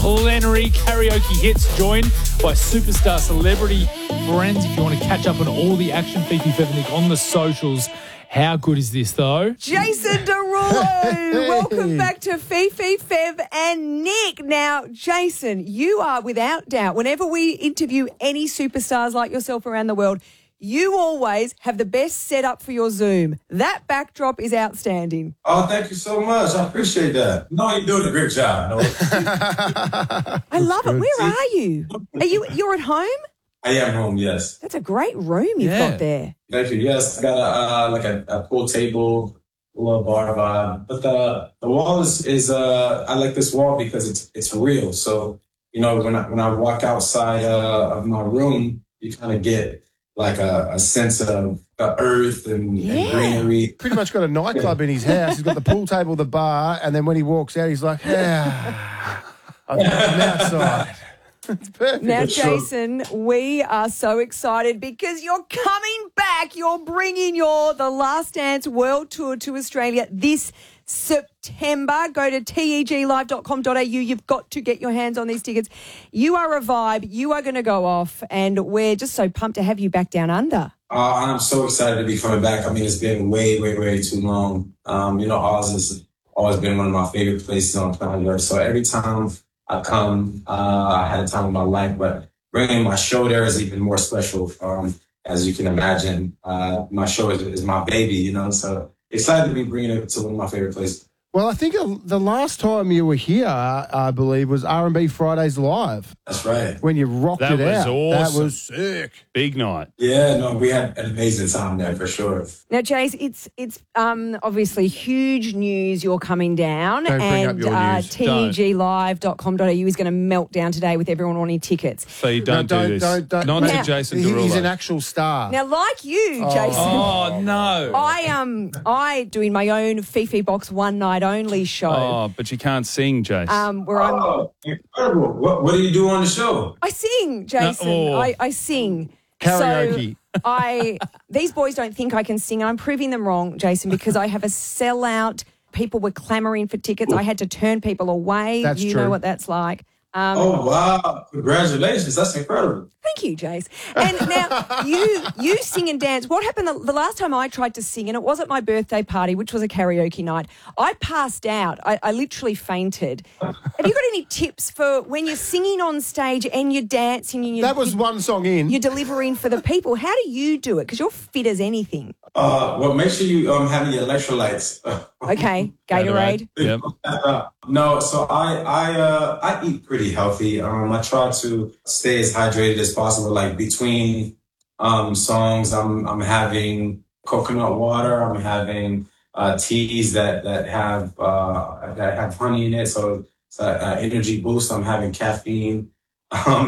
plenary karaoke hits, joined by superstar celebrity friends. If you want to catch up on all the action, Fifi Feathernick on the socials. How good is this, though? Jason Derulo, welcome back to Fifi, Fev and Nick. Now, Jason, you are without doubt, whenever we interview any superstars like yourself around the world, you always have the best setup for your Zoom. That backdrop is outstanding. Oh, thank you so much. I appreciate that. No, you're doing a great job. I love it. Where are you? You're at home? I am home, yes. That's a great room you've got there. Thank you. Yes, I got a pool table, a little bar vibe. But the wall is I like this wall because it's real. So, you know, when I walk outside of my room, you kind of get like a sense of the earth and greenery. Pretty much got a nightclub in his house. He's got the pool table, the bar, and then when he walks out, he's like, I'm outside. It's perfect. Now, Jason, we are so excited because you're coming back. You're bringing The Last Dance World Tour to Australia this September. Go to teglive.com.au. You've got to get your hands on these tickets. You are a vibe. You are going to go off, and we're just so pumped to have you back down under. I'm so excited to be coming back. I mean, it's been way, way, way too long. You know, Oz has always been one of my favorite places on planet Earth. So every time I come, I had a time of my life, but bringing my show there is even more special. As you can imagine, my show is my baby, you know, so excited to be bringing it to one of my favorite places. Well, I think the last time you were here, I believe, was R&B Fridays Live. That's right. When you rocked it out. That was awesome. That was sick. Big night. Yeah, no, we had an amazing time there for sure. Now, Jace, it's obviously huge news you're coming down. Don't bring up your news. teglive.com.au is going to melt down today with everyone wanting tickets. So don't do this. Don't Now, to Jason Derulo. He's an actual star. Now, like you, Jason. Oh, no. I doing my own Fifi Box one night only show. Oh, but you can't sing, Jace. Where I'm Incredible. What do you do on the show? I sing, Jason. No, I sing. Karaoke. So these boys don't think I can sing, and I'm proving them wrong, Jason, because I have a sellout. People were clamouring for tickets. I had to turn people away. That's you true. know what that's like. Oh, wow. Congratulations. That's incredible. Thank you, Jace. And now you sing and dance. What happened the last time I tried to sing, and it was at my birthday party, which was a karaoke night, I passed out. I literally fainted. Have you got any tips for when you're singing on stage and you're dancing? And That was one song in. You're delivering for the people. How do you do it? Because you're fit as anything. Well, make sure you have your electrolytes. Okay, Gatorade. Yep. No, so I eat pretty healthy. I try to stay as hydrated as possible. Like between songs, I'm having coconut water. I'm having teas that have honey in it, so it's an energy boost. I'm having caffeine.